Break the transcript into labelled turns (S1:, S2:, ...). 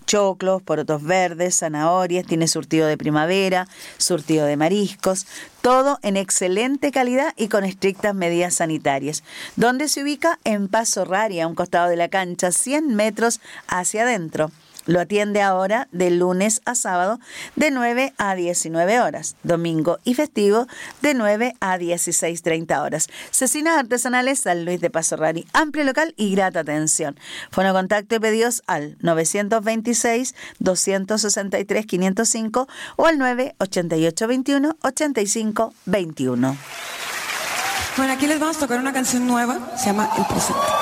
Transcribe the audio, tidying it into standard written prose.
S1: choclos, porotos verdes, zanahorias, tiene surtido de primavera, surtido de mariscos, todo en excelente calidad y con estrictas medidas sanitarias. ¿Dónde se ubica? En Paso Rari, a un costado de la cancha, 100 metros hacia adentro. Lo atiende ahora de lunes a sábado de 9 a 19 horas, domingo y festivo de 9 a 16:30 horas. Cecinas artesanales San Luis de Paso Rari, amplio local y grata atención. Fono contacto y pedidos al 926-263-505 o al 988-21-85-21.
S2: Bueno, aquí les vamos a tocar una canción nueva, se llama El Presente.